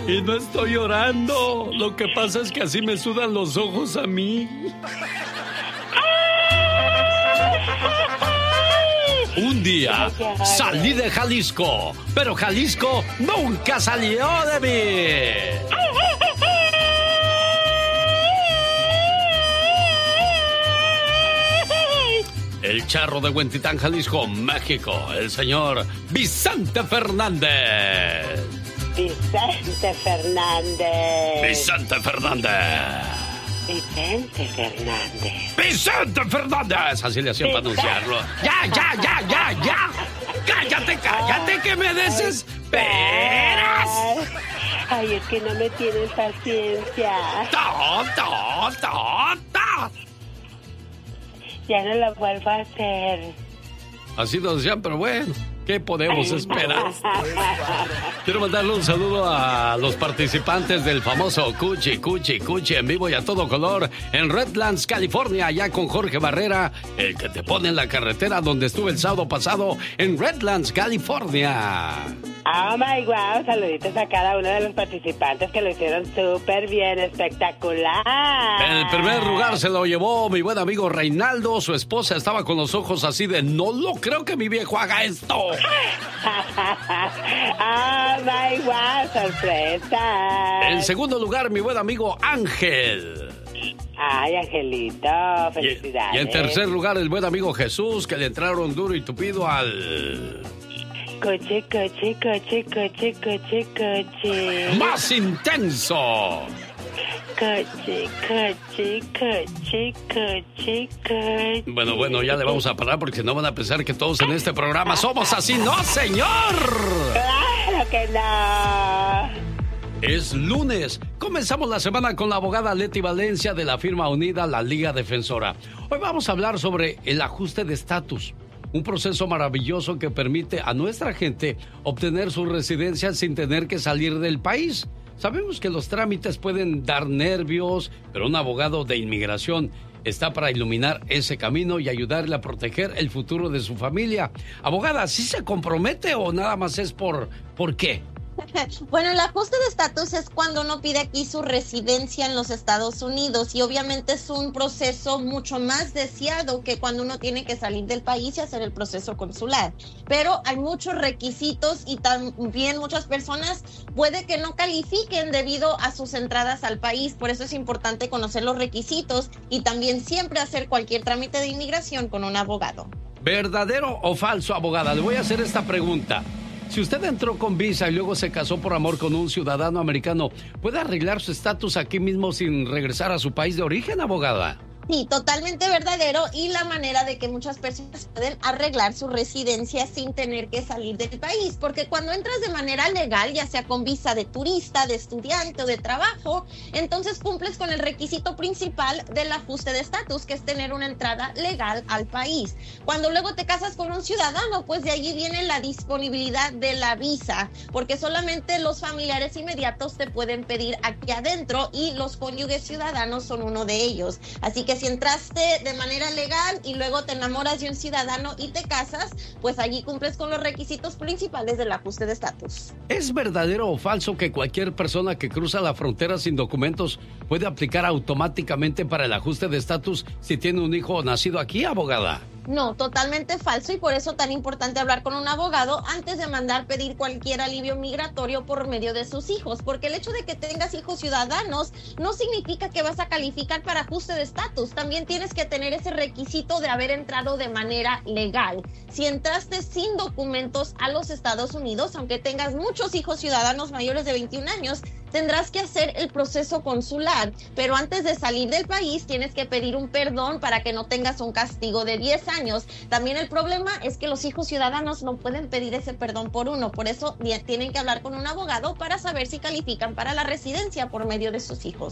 Y no estoy llorando. Lo que pasa es que así me sudan los ojos a mí. Un día salí de Jalisco, pero Jalisco nunca salió de mí. El charro de Huentitán, Jalisco, México, el señor Vicente Fernández. Vicente Fernández. Vicente Fernández. Vicente Fernández. Vicente Fernández. Así le hacían para anunciarlo. ¡Ya! ¡Cállate, que me desesperas! Ay, es que no me tienen paciencia. Ya no lo vuelvo a hacer. Así nos decían, pero bueno, ¿qué podemos esperar? Quiero mandarle un saludo a los participantes del famoso Cuchi en vivo y a todo color en Redlands, California, allá con Jorge Barrera, el que te pone en la carretera donde estuve el sábado pasado en Redlands, California. Oh my wow, saluditos a cada uno de los participantes que lo hicieron súper bien, espectacular. El primer lugar se lo llevó mi buen amigo Reinaldo. Su esposa estaba con los ojos así de no lo creo que mi viejo haga esto. Oh my wow, sorpresa. En segundo lugar, mi buen amigo Ángel. Ay, Angelito, felicidades. Y en tercer lugar, el buen amigo Jesús, que le entraron duro y tupido al... Coche. ¡Más intenso! Coche. Bueno, ya le vamos a parar porque no van a pensar que todos en este programa somos así. ¡No, señor! ¡Claro que no! Es lunes. Comenzamos la semana con la abogada Leti Valencia de la firma unida La Liga Defensora. Hoy vamos a hablar sobre el ajuste de estatus. Un proceso maravilloso que permite a nuestra gente obtener su residencia sin tener que salir del país. Sabemos que los trámites pueden dar nervios, pero un abogado de inmigración está para iluminar ese camino y ayudarle a proteger el futuro de su familia. Abogada, ¿sí se compromete o nada más es por qué? Bueno, el ajuste de estatus es cuando uno pide aquí su residencia en los Estados Unidos y obviamente es un proceso mucho más deseado que cuando uno tiene que salir del país y hacer el proceso consular. Pero hay muchos requisitos y también muchas personas puede que no califiquen debido a sus entradas al país. Por eso es importante conocer los requisitos y también siempre hacer cualquier trámite de inmigración con un abogado. ¿Verdadero o falso, abogada? Le voy a hacer esta pregunta. Si usted entró con visa y luego se casó por amor con un ciudadano americano, ¿puede arreglar su estatus aquí mismo sin regresar a su país de origen, abogada? Sí, totalmente verdadero y la manera de que muchas personas pueden arreglar su residencia sin tener que salir del país, porque cuando entras de manera legal, ya sea con visa de turista, de estudiante o de trabajo, entonces cumples con el requisito principal del ajuste de estatus, que es tener una entrada legal al país. Cuando luego te casas con un ciudadano, pues de allí viene la disponibilidad de la visa, porque solamente los familiares inmediatos te pueden pedir aquí adentro y los cónyuges ciudadanos son uno de ellos. Así que si entraste de manera legal y luego te enamoras de un ciudadano y te casas, pues allí cumples con los requisitos principales del ajuste de estatus. ¿Es verdadero o falso que cualquier persona que cruza la frontera sin documentos puede aplicar automáticamente para el ajuste de estatus si tiene un hijo nacido aquí, abogada? No, totalmente falso y por eso tan importante hablar con un abogado antes de mandar pedir cualquier alivio migratorio por medio de sus hijos, porque el hecho de que tengas hijos ciudadanos no significa que vas a calificar para ajuste de estatus. También tienes que tener ese requisito de haber entrado de manera legal. Si entraste sin documentos a los Estados Unidos, aunque tengas muchos hijos ciudadanos mayores de 21 años, tendrás que hacer el proceso consular, pero antes de salir del país tienes que pedir un perdón para que no tengas un castigo de 10 años. También el problema es que los hijos ciudadanos no pueden pedir ese perdón por uno, por eso tienen que hablar con un abogado para saber si califican para la residencia por medio de sus hijos.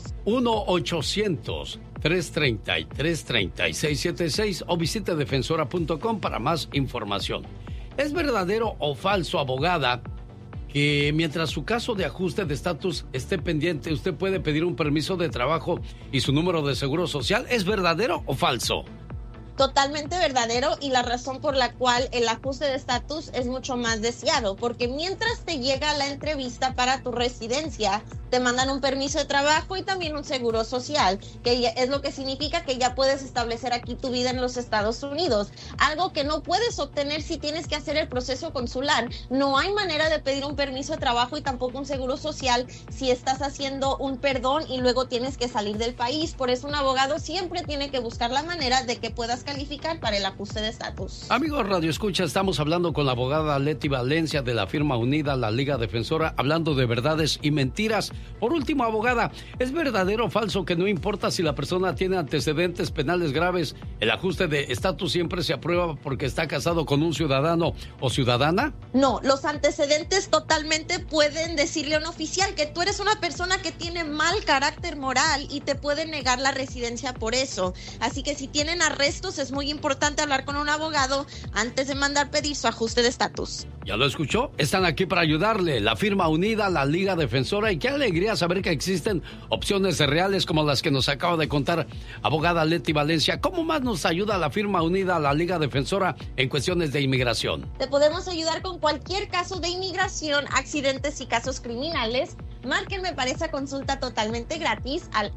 1-800-333-3676 o visite defensora.com para más información. ¿Es verdadero o falso, abogada, que mientras su caso de ajuste de estatus esté pendiente, usted puede pedir un permiso de trabajo y su número de seguro social? ¿Es verdadero o falso? Totalmente verdadero, y la razón por la cual el ajuste de estatus es mucho más deseado, porque mientras te llega la entrevista para tu residencia, te mandan un permiso de trabajo y también un seguro social, que es lo que significa que ya puedes establecer aquí tu vida en los Estados Unidos, algo que no puedes obtener si tienes que hacer el proceso consular. No hay manera de pedir un permiso de trabajo y tampoco un seguro social si estás haciendo un perdón y luego tienes que salir del país. Por eso un abogado siempre tiene que buscar la manera de que puedas calificar para el ajuste de estatus. Amigos Radio Escucha, estamos hablando con la abogada Leti Valencia de la firma unida, la Liga Defensora, hablando de verdades y mentiras. Por último, abogada, ¿es verdadero o falso que no importa si la persona tiene antecedentes penales graves, el ajuste de estatus siempre se aprueba porque está casado con un ciudadano o ciudadana? No, los antecedentes totalmente pueden decirle a un oficial que tú eres una persona que tiene mal carácter moral y te pueden negar la residencia por eso. Así que si tienen arrestos, es muy importante hablar con un abogado antes de mandar pedir su ajuste de estatus. ¿Ya lo escuchó? Están aquí para ayudarle. La firma unida, la Liga Defensora. Y qué alegría saber que existen opciones reales como las que nos acaba de contar abogada Leti Valencia. ¿Cómo más nos ayuda la firma unida, la Liga Defensora, en cuestiones de inmigración? Te podemos ayudar con cualquier caso de inmigración, accidentes y casos criminales. Márquenme para esa consulta totalmente gratis al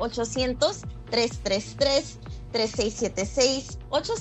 800-333-3676,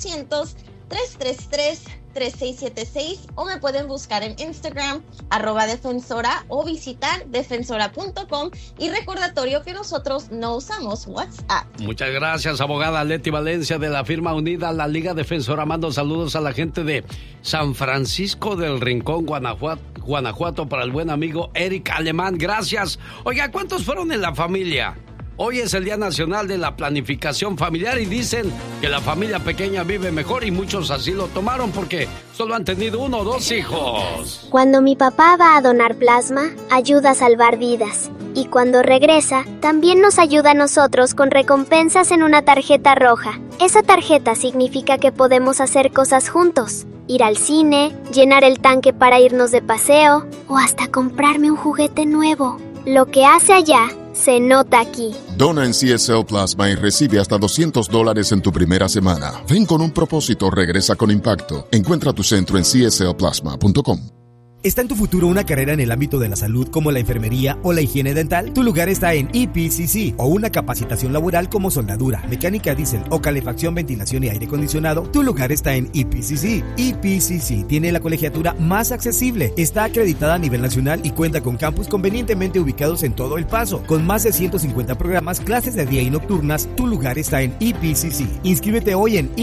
800-333-3676, o me pueden buscar en Instagram, @defensora, o visitar defensora.com. Y recordatorio que nosotros no usamos WhatsApp. Muchas gracias, abogada Leti Valencia de la firma unida, la Liga Defensora. Mando saludos a la gente de San Francisco del Rincón, Guanajuato, para el buen amigo Eric Alemán. Gracias. Oiga, ¿cuántos fueron en la familia? Hoy es el Día Nacional de la Planificación Familiar y dicen que la familia pequeña vive mejor, y muchos así lo tomaron porque solo han tenido 1 o 2 hijos. Cuando mi papá va a donar plasma, ayuda a salvar vidas. Y cuando regresa, también nos ayuda a nosotros con recompensas en una tarjeta roja. Esa tarjeta significa que podemos hacer cosas juntos. Ir al cine, llenar el tanque para irnos de paseo, o hasta comprarme un juguete nuevo. Lo que hace allá se nota aquí. Dona en CSL Plasma y recibe hasta $200 en tu primera semana. Ven con un propósito, regresa con impacto. Encuentra tu centro en cslplasma.com. ¿Está en tu futuro una carrera en el ámbito de la salud como la enfermería o la higiene dental? Tu lugar está en EPCC, o una capacitación laboral como soldadura, mecánica diésel o calefacción, ventilación y aire acondicionado. Tu lugar está en EPCC. EPCC tiene la colegiatura más accesible, está acreditada a nivel nacional y cuenta con campus convenientemente ubicados en todo El Paso. Con más de 150 programas, clases de día y nocturnas, tu lugar está en EPCC. Inscríbete hoy en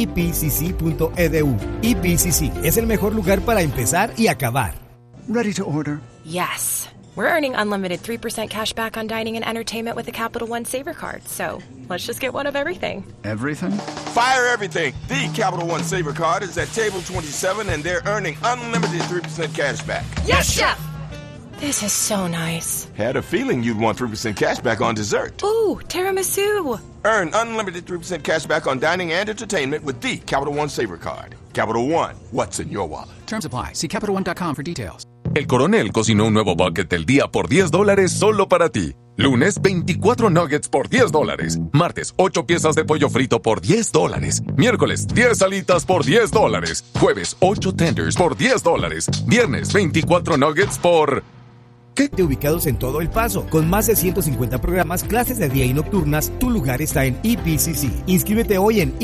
epcc.edu. EPCC es el mejor lugar para empezar y acabar. Ready to order? Yes. We're earning unlimited 3% cash back on dining and entertainment with the Capital One Saver Card. So let's just get one of everything. Everything? Fire everything. The Capital One Saver Card is at table 27 and they're earning unlimited 3% cash back. Yes, Chef! This is so nice. Had a feeling you'd want 3% cash back on dessert. Ooh, tiramisu. Earn unlimited 3% cash back on dining and entertainment with the Capital One Saver Card. Capital One, what's in your wallet? Terms apply. See CapitalOne.com for details. El Coronel cocinó un nuevo bucket del día por $10 solo para ti. Lunes, 24 nuggets por $10. Martes, 8 piezas de pollo frito por $10. Miércoles, 10 alitas por $10. Jueves, 8 tenders por $10. Viernes, 24 nuggets por... ¿Qué? Ubicados en todo El Paso. Con más de 150 programas, clases de día y nocturnas, tu lugar está en EPCC. Inscríbete hoy en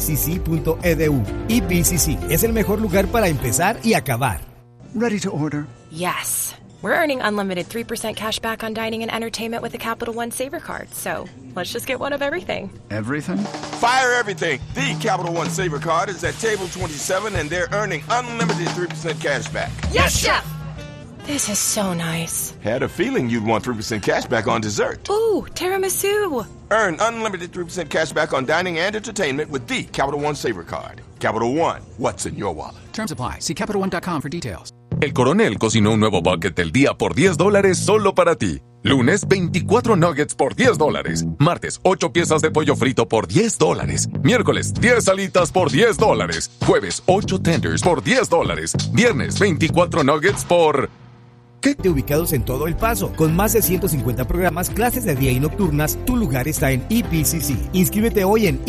epcc.edu. EPCC es el mejor lugar para empezar y acabar. Ready to order? Yes. We're earning unlimited 3% cash back on dining and entertainment with the Capital One Saver Card. So let's just get one of everything. Everything? Fire everything. The Capital One Saver Card is at table 27 and they're earning unlimited 3% cash back. Yes, Chef! This is so nice. Had a feeling you'd want 3% cash back on dessert. Ooh, tiramisu. Earn unlimited 3% cash back on dining and entertainment with the Capital One Saver Card. Capital One, what's in your wallet? Terms apply. See CapitalOne.com for details. El Coronel cocinó un nuevo bucket del día por $10 solo para ti. Lunes, 24 nuggets por $10. Martes, 8 piezas de pollo frito por $10. Miércoles, 10 alitas por $10. Jueves, 8 tenders por $10. Viernes, 24 nuggets por... Ubicados en todo El Paso, con más de 150 programas, clases de día y nocturnas, tu lugar está en EPCC. Inscríbete hoy en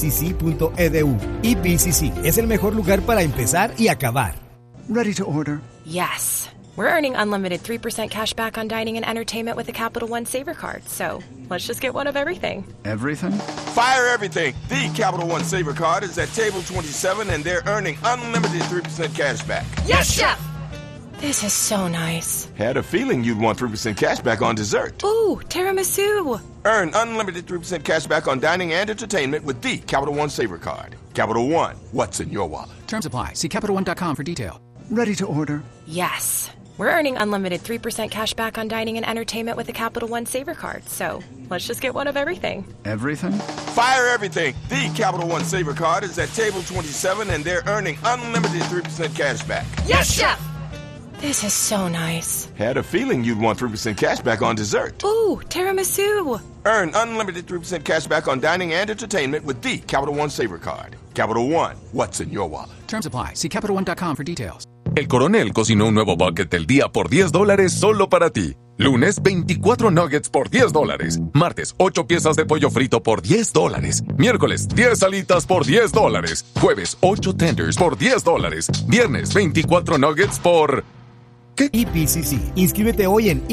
epcc.edu. EPCC es el mejor lugar para empezar y acabar. Ready to order. Yes. We're earning unlimited 3% cash back on dining and entertainment with the Capital One Saver Card. So let's just get one of everything. Everything? Fire everything. The Capital One Saver Card is at table 27 and they're earning unlimited 3% cash back. Yes, Chef! This is so nice. Had a feeling you'd want 3% cash back on dessert. Ooh, tiramisu. Earn unlimited 3% cash back on dining and entertainment with the Capital One Saver Card. Capital One, what's in your wallet? Terms apply. See CapitalOne.com for details. Ready to order. Yes. We're earning unlimited 3% cash back on dining and entertainment with the Capital One Saver Card. So let's just get one of everything. Everything? Fire everything. The Capital One Saver Card is at table 27 and they're earning unlimited 3% cash back. Yes, Chef! This is so nice. Had a feeling you'd want 3% cash back on dessert. Ooh, tiramisu. Earn unlimited 3% cash back on dining and entertainment with the Capital One Saver Card. Capital One, what's in your wallet? Terms apply. See CapitalOne.com for details. El Coronel cocinó un nuevo bucket del día por $10 solo para ti. Lunes, 24 nuggets por $10. Martes, 8 piezas de pollo frito por $10. Miércoles, 10 alitas por $10. Jueves, 8 tenders por $10. Viernes, 24 nuggets por... ¿Qué? EPCC. Inscríbete hoy en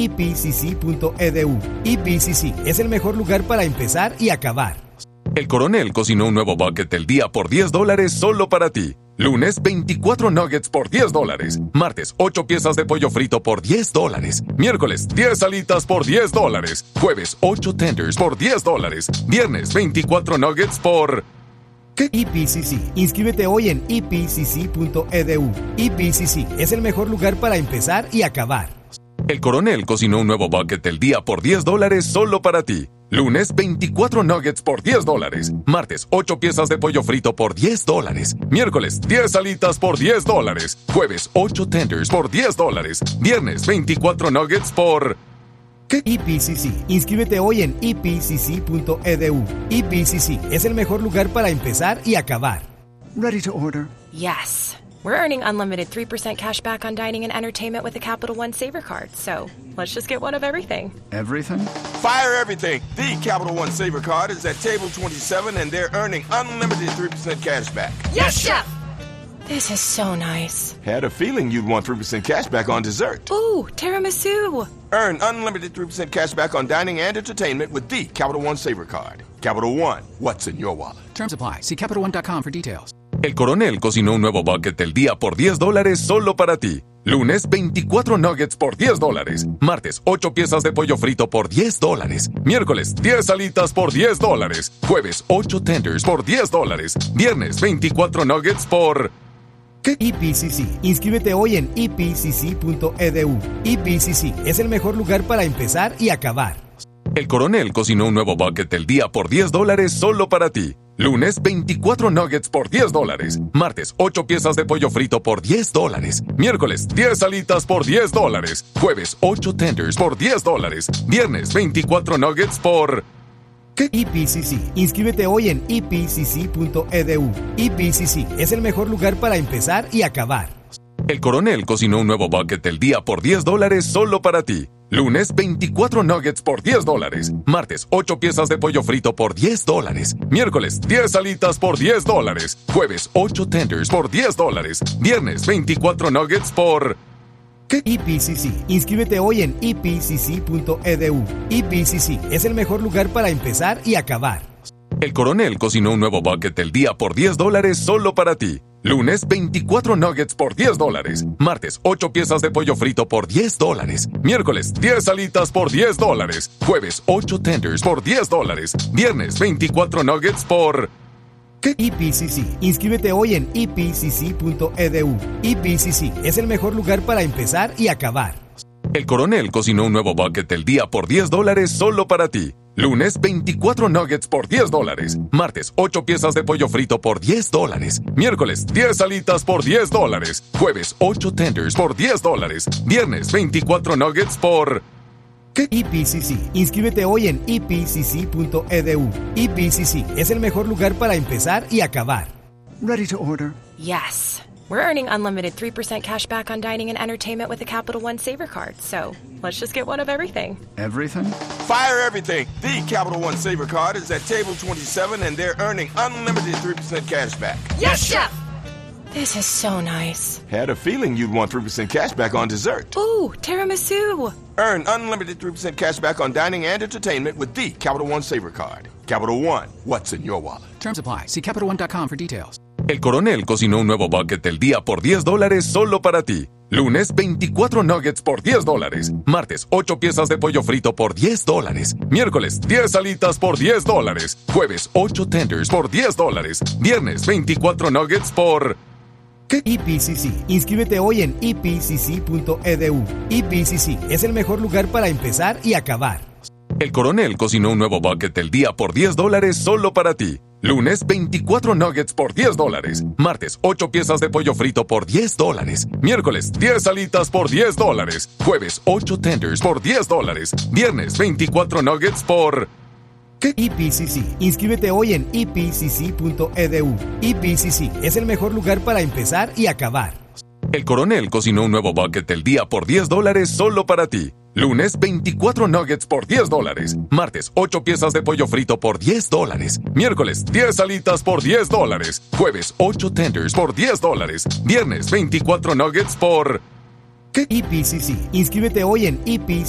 epcc.edu. EPCC es el mejor lugar para empezar y acabar. El Coronel cocinó un nuevo bucket del día por $10 solo para ti. Lunes, 24 nuggets por $10. Martes, 8 piezas de pollo frito por $10. Miércoles, 10 alitas por $10. Jueves, 8 tenders por $10. Viernes, 24 nuggets por... ¿Qué? EPCC. Inscríbete hoy en epcc.edu. EPCC es el mejor lugar para empezar y acabar. El Coronel cocinó un nuevo bucket del día por $10 solo para ti. Lunes, 24 nuggets por $10. Martes, 8 piezas de pollo frito por $10. Miércoles, 10 alitas por $10. Jueves, 8 tenders por $10. Viernes, 24 nuggets por... ¿Qué? EPCC. Inscríbete hoy en epcc.edu. EPCC es el mejor lugar para empezar y acabar. Ready to order. Yes. We're earning unlimited 3% cash back on dining and entertainment with the Capital One Saver Card. So let's just get one of everything. Everything? Fire everything. The Capital One Saver Card is at table 27 and they're earning unlimited 3% cash back. Yes, Chef! This is so nice. Had a feeling you'd want 3% cash back on dessert. Ooh, tiramisu. Earn unlimited 3% cash back on dining and entertainment with the Capital One Saver Card. Capital One, what's in your wallet? Terms apply. See CapitalOne.com for details. El Coronel cocinó un nuevo bucket del día por $10 solo para ti. Lunes, 24 nuggets por $10. Martes, 8 piezas de pollo frito por $10. Miércoles, 10 alitas por $10. Jueves, 8 tenders por $10. Viernes, 24 nuggets por... ¿Qué? EPCC. Inscríbete hoy en epcc.edu. EPCC es el mejor lugar para empezar y acabar. El Coronel cocinó un nuevo bucket del día por $10 solo para ti. Lunes, 24 nuggets por $10. Martes, 8 piezas de pollo frito por $10. Miércoles, 10 alitas por $10. Jueves, 8 tenders por $10. Viernes, 24 nuggets por... ¿Qué? EPCC. Inscríbete hoy en epcc.edu. EPCC es el mejor lugar para empezar y acabar. El Coronel cocinó un nuevo bucket del día por $10 solo para ti. Lunes, 24 nuggets por $10. Martes, 8 piezas de pollo frito por $10. Miércoles, 10 alitas por $10. Jueves, 8 tenders por $10. Viernes, 24 nuggets por... ¿Qué? EPCC. Inscríbete hoy en epcc.edu. EPCC es el mejor lugar para empezar y acabar. El Coronel cocinó un nuevo bucket del día por $10 solo para ti. Lunes, 24 nuggets por $10. Martes, 8 piezas de pollo frito por $10. Miércoles, 10 alitas por $10. Jueves, 8 tenders por $10. Viernes, 24 nuggets por... ¿Qué? EPCC. Inscríbete hoy en epcc.edu. EPCC es el mejor lugar para empezar y acabar. El Coronel cocinó un nuevo bucket del día por $10 solo para ti. Lunes, 24 nuggets por $10. Martes, 8 piezas de pollo frito por $10. Miércoles, 10 alitas por $10. Jueves, 8 tenders por $10. Viernes, 24 nuggets por... ¿Qué? EPCC. Inscríbete hoy en epcc.edu. EPCC es el mejor lugar para empezar y acabar. Ready to order. Yes. We're earning unlimited 3% cash back on dining and entertainment with a Capital One Saver Card. So let's just get one of everything. Everything? Fire everything. The Capital One Saver Card is at table 27, and they're earning unlimited 3% cash back. Yes, Chef! This is so nice. Had a feeling you'd want 3% cash back on dessert. Ooh, tiramisu. Earn unlimited 3% cash back on dining and entertainment with the Capital One Saver Card. Capital One, what's in your wallet? Terms apply. See CapitalOne.com for details. El Coronel cocinó un nuevo bucket del día por $10 solo para ti. Lunes, 24 nuggets por $10. Martes, 8 piezas de pollo frito por $10. Miércoles, 10 alitas por $10. Jueves, 8 tenders por $10. Viernes, 24 nuggets por... ¿Qué? EPCC. Inscríbete hoy en epcc.edu. EPCC es el mejor lugar para empezar y acabar. El Coronel cocinó un nuevo bucket del día por $10 solo para ti. Lunes, 24 nuggets por $10. Martes, 8 piezas de pollo frito por $10. Miércoles, 10 alitas por $10. Jueves, 8 tenders por $10. Viernes, 24 nuggets por... ¿Qué? EPCC. Inscríbete hoy en epcc.edu. EPCC es el mejor lugar para empezar y acabar. El Coronel cocinó un nuevo bucket del día por $10 solo para ti. Lunes, 24 nuggets por $10. Martes, 8 piezas de pollo frito por $10. Miércoles, 10 alitas por $10. Jueves, 8 tenders por $10. Viernes, 24 nuggets por... ¿Qué? EPCC. Inscríbete hoy en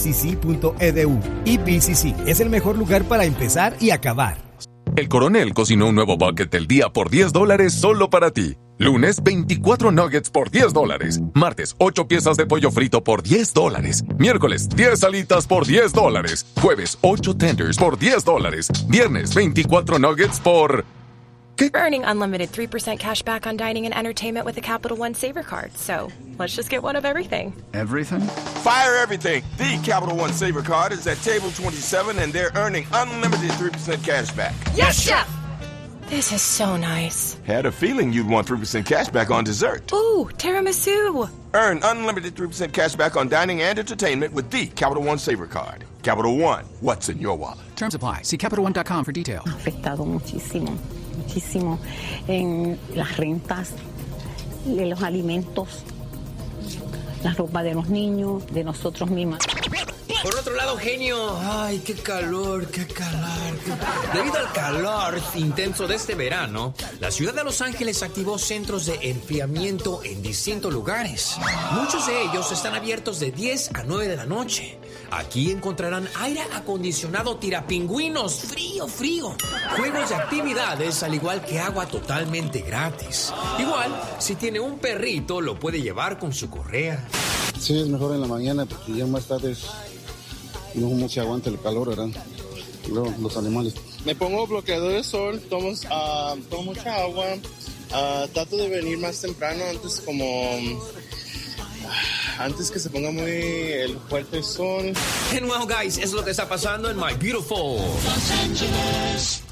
epcc.edu. EPCC es el mejor lugar para empezar y acabar. El Coronel cocinó un nuevo bucket del día por $10 solo para ti. Lunes, 24 nuggets por $10. Martes, 8 piezas de pollo frito por $10. Miércoles, 10 alitas por $10. Jueves, 8 tenders por $10. Viernes, 24 nuggets por... ¿Qué? Earning unlimited 3% cash back on dining and entertainment with a Capital One Saver Card. So let's just get one of everything. Everything? Fire everything. The Capital One Saver Card is at table 27, and they're earning unlimited 3% cash back. Yes, Chef! This is so nice. Had a feeling you'd want 3% cash back on dessert. Ooh, tiramisu. Earn unlimited 3% cash back on dining and entertainment with the Capital One Saver Card. Capital One, what's in your wallet? Terms apply. See CapitalOne.com for details. Ha afectado muchísimo en las rentas, de los alimentos, la ropa de los niños, de nosotros mismos. Por otro lado, genio, ay, qué calor. Debido al calor intenso de este verano, la ciudad de Los Ángeles activó centros de enfriamiento en distintos lugares. Muchos de ellos están abiertos de 10 a 9 de la noche. Aquí encontrarán aire acondicionado tirapingüinos, frío, juegos de actividades, al igual que agua totalmente gratis. Igual, si tiene un perrito, lo puede llevar con su correa. Sí, es mejor en la mañana porque ya más tarde no se aguanta el calor, ¿verdad? Luego, los animales. Me pongo bloqueador de sol, tomo mucha agua, trato de venir más temprano antes que se ponga muy fuerte el sol. And well, guys, es lo que está pasando en My Beautiful Los Angeles.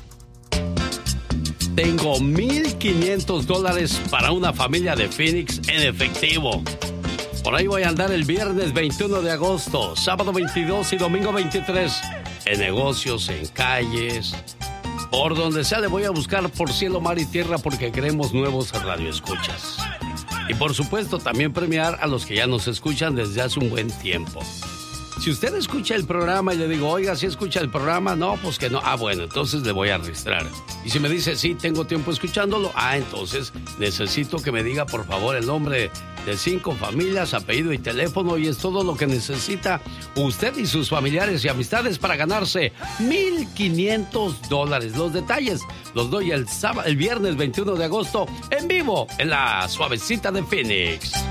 Tengo $1,500 para una familia de Phoenix en efectivo. Por ahí voy a andar el viernes 21 de agosto, sábado 22 y domingo 23. En negocios, en calles, por donde sea le voy a buscar por cielo, mar y tierra porque queremos nuevos radioescuchas. Y por supuesto también premiar a los que ya nos escuchan desde hace un buen tiempo. Si usted escucha el programa y le digo, oiga, ¿sí escucha el programa? No, pues que no. Ah, bueno, entonces le voy a registrar. Y si me dice, sí, tengo tiempo escuchándolo, entonces necesito que me diga, por favor, el nombre de 5 familias, apellido y teléfono, y es todo lo que necesita usted y sus familiares y amistades para ganarse $1,500. Los detalles los doy el viernes 21 de agosto en vivo en la Suavecita de Phoenix.